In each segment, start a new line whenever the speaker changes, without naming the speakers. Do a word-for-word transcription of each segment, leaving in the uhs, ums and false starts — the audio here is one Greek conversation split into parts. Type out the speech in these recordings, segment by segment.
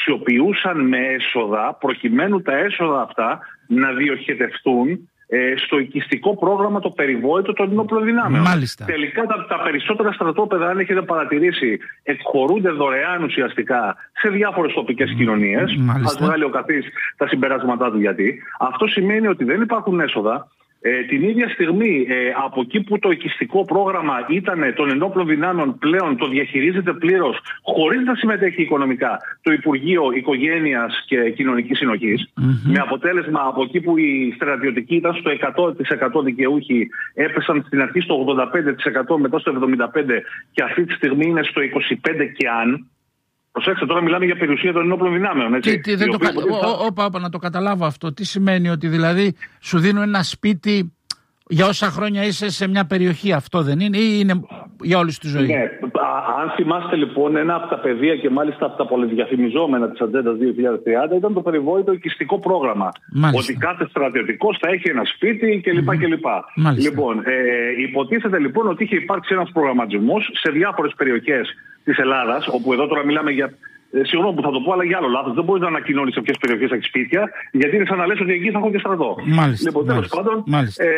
αξιοποιούσαν με έσοδα προκειμένου τα έσοδα αυτά να διοχετευτούν ε, στο οικιστικό πρόγραμμα το περιβόητο των ενόπλων δυνάμεων.
Μάλιστα.
Τελικά τα, τα περισσότερα στρατόπεδα, αν έχετε παρατηρήσει, εκχωρούνται δωρεάν ουσιαστικά σε διάφορες τοπικές κοινωνίες. Ας βγάλει ο καθής τα συμπεράσματά του γιατί. Αυτό σημαίνει ότι δεν υπάρχουν έσοδα. Ε, την ίδια στιγμή, ε, από εκεί που το οικιστικό πρόγραμμα ήταν των ενόπλων δυνάμεων, πλέον το διαχειρίζεται πλήρως, χωρίς να συμμετέχει οικονομικά, το Υπουργείο Οικογένειας και Κοινωνικής Συνοχής. Mm-hmm. Με αποτέλεσμα, από εκεί που οι στρατιωτικοί ήταν στο εκατό τοις εκατό δικαιούχοι, έπεσαν στην αρχή στο ογδόντα πέντε τοις εκατό, μετά στο εβδομήντα πέντε τοις εκατό και αυτή τη στιγμή είναι στο είκοσι πέντε τοις εκατό και αν. Προσέξτε, τώρα μιλάμε για περιουσία των ενόπλων δυνάμεων. Έτσι,
τι, τι, δεν το κα... θα... Όπα, όπα, να το καταλάβω αυτό. Τι σημαίνει ότι δηλαδή σου δίνουν ένα σπίτι για όσα χρόνια είσαι σε μια περιοχή, αυτό δεν είναι, ή είναι για όλη τη ζωή?
Ναι. Αν θυμάστε λοιπόν, ένα από τα πεδία και μάλιστα από τα πολυδιαφημιζόμενα της Ατζέντας δύο χιλιάδες τριάντα ήταν το περιβόητο οικιστικό πρόγραμμα. Μάλιστα. Ότι κάθε στρατιωτικός θα έχει ένα σπίτι κλπ. Mm-hmm. κλπ. Λοιπόν, ε, υποτίθεται λοιπόν ότι είχε υπάρξει ένας προγραμματισμός σε διάφορες περιοχές της Ελλάδας, όπου εδώ τώρα μιλάμε για. Ε, συγγνώμη που θα το πω, αλλά για άλλο λάθος. Δεν μπορείς να ανακοινώνεις σε ποιες περιοχές έχει σπίτια, γιατί είναι σαν να λες ότι εκεί θα έχω και στρατό.
Μάλιστα.
Λοιπόν, τέλος πάντων, ε,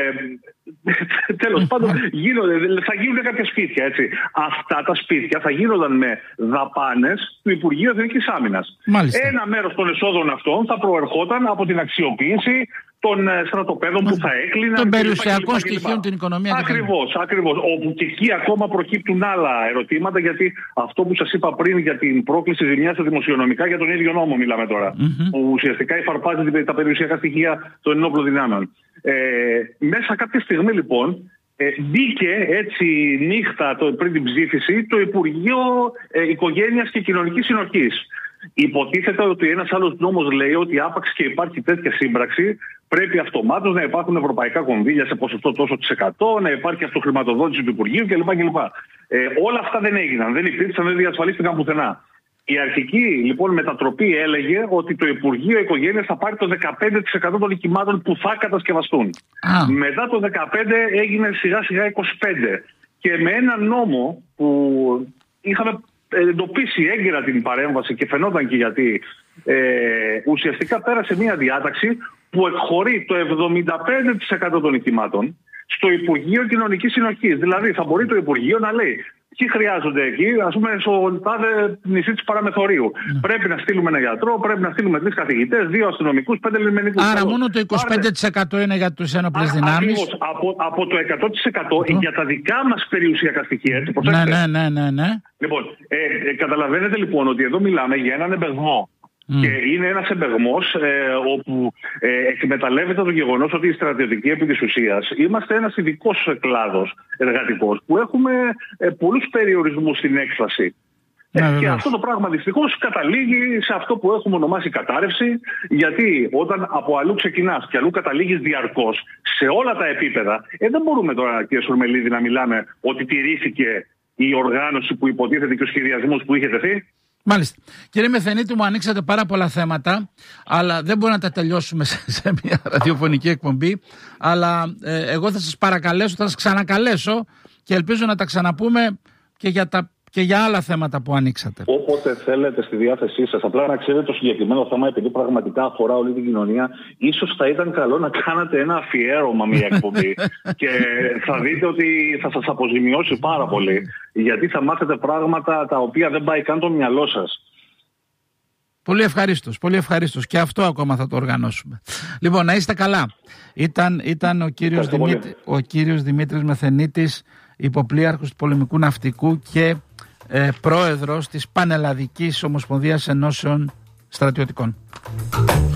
τέλος πάντων γίνονται, θα γίνουν κάποια σπίτια. Έτσι. Αυτά τα σπίτια θα γίνονταν με δαπάνες του Υπουργείου Εθνικής Άμυνας. Μάλιστα. Ένα μέρος των εσόδων αυτών θα προερχόταν από την αξιοποίηση των στρατοπέδων που θα έκλειναν.
Των περιουσιακών στοιχείων, την οικονομία.
Ακριβώς, ακριβώς. Όπου και εκεί ακόμα προκύπτουν άλλα ερωτήματα, γιατί αυτό που σας είπα πριν για την πρόκληση ζημιάς στα δημοσιονομικά, για τον ίδιο νόμο μιλάμε τώρα. Mm-hmm. Που ουσιαστικά υφαρπάζει τα περιουσιακά στοιχεία των ενόπλων δυνάμεων. Ε, μέσα κάποια στιγμή λοιπόν ε, μπήκε έτσι νύχτα το, πριν την ψήφιση το Υπουργείο ε, Οικογένειας και Κοινωνικής Συνοχής. Υποτίθεται ότι ένας άλλος νόμος λέει ότι άπαξ και υπάρχει τέτοια σύμπραξη, πρέπει αυτομάτως να υπάρχουν ευρωπαϊκά κονδύλια σε ποσοστό τόσο της εκατό, να υπάρχει αυτοχρηματοδότηση του Υπουργείου κλπ. κλπ. Ε, όλα αυτά δεν έγιναν, δεν υπήρξαν, δεν διασφαλίστηκαν πουθενά. Η αρχική λοιπόν μετατροπή έλεγε ότι το Υπουργείο Οικογένειας θα πάρει το δεκαπέντε τοις εκατό των οικημάτων που θα κατασκευαστούν. Ah. Μετά το δεκαπέντε έγινε σιγά σιγά είκοσι πέντε τοις εκατό και με έναν νόμο που είχαμε εντοπίσει έγκαιρα την παρέμβαση και φαινόταν και γιατί, ε, ουσιαστικά πέρασε μια διάταξη που εκχωρεί το εβδομήντα πέντε τοις εκατό των οικημάτων στο Υπουργείο Κοινωνικής Συνοχής. Δηλαδή θα μπορεί το Υπουργείο να λέει ποιοι χρειάζονται εκεί, ας πούμε στο τάδε νησί της Παραμεθορίου. Mm. Πρέπει να στείλουμε ένα γιατρό, πρέπει να στείλουμε τρεις καθηγητές, δύο αστυνομικούς, πέντε λιμενικούς.
Άρα μόνο το είκοσι πέντε τοις εκατό είναι για τους ένοπλες δυνάμεις.
Από, από το εκατό τοις εκατό mm. για τα δικά μας περιουσιακά στοιχεία. Έτσι,
ναι, ναι, ναι, ναι, ναι.
Λοιπόν, ε, ε, καταλαβαίνετε λοιπόν ότι εδώ μιλάμε για έναν εμπεγμό. Mm. Και είναι ένας εμπεγμός ε, όπου ε, εκμεταλλεύεται το γεγονός ότι η στρατιωτική επί της ουσίας είμαστε ένας ειδικός κλάδος εργατικός που έχουμε ε, πολλούς περιορισμούς στην έκφραση. Ε, και αυτό το πράγμα δυστυχώς καταλήγει σε αυτό που έχουμε ονομάσει κατάρρευση, γιατί όταν από αλλού ξεκινάς και αλλού καταλήγεις διαρκώς σε όλα τα επίπεδα, ε, δεν μπορούμε τώρα, κύριε Σουρμελίδη, να μιλάμε ότι τηρήθηκε η οργάνωση που υποτίθεται και ο σχεδιασμός που είχε τεθεί.
Μάλιστα. Κύριε Μεθενίτη, μου ανοίξατε πάρα πολλά θέματα, αλλά δεν μπορούμε να τα τελειώσουμε σε, σε μια ραδιοφωνική εκπομπή. Αλλά ε, εγώ θα σας παρακαλέσω, θα σας ξανακαλέσω και ελπίζω να τα ξαναπούμε και για, τα, και για άλλα θέματα που ανοίξατε.
Όποτε θέλετε στη διάθεσή σας. Απλά να ξέρετε το συγκεκριμένο θέμα, επειδή πραγματικά αφορά όλη την κοινωνία, ίσως θα ήταν καλό να κάνατε ένα αφιέρωμα μια εκπομπή και θα δείτε ότι θα σας αποζημιώσει πάρα πολύ. Γιατί θα μάθετε πράγματα τα οποία δεν πάει καν το μυαλό σας.
Πολύ ευχαρίστως, πολύ ευχαρίστως. Και αυτό ακόμα θα το οργανώσουμε. Λοιπόν, να είστε καλά. Ήταν, ήταν ο, κύριος Δημήτρη, ο κύριος Δημήτρης Μεθενίτης, υποπλήρχος του Πολεμικού Ναυτικού και ε, πρόεδρος της Πανελλαδικής Ομοσπονδίας Ενώσεων Στρατιωτικών.